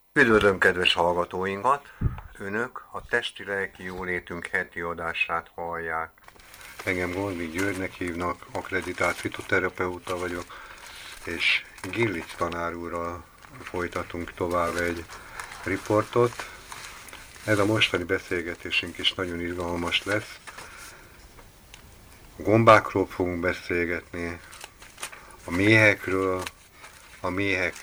Üdvözlöm kedves hallgatóinkat! Önök a Testi-lelki jólétünk heti adását hallják. Engem Gondvi Györgynek hívnak, akreditált fitoterapeuta vagyok, és Gillic tanár úrral folytatunk tovább egy riportot. Ez a mostani beszélgetésünk is nagyon izgalmas lesz. A gombákról fogunk beszélgetni, a méhekről, a méhek